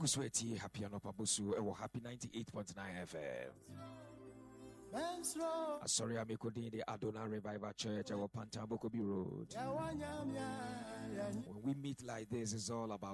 Wagusweti happy anopabusu ewo happy 98.9 FM. Sorry, I'm the Adonai Revival Church, our Pantabokobi Road. When we meet like this, it's all about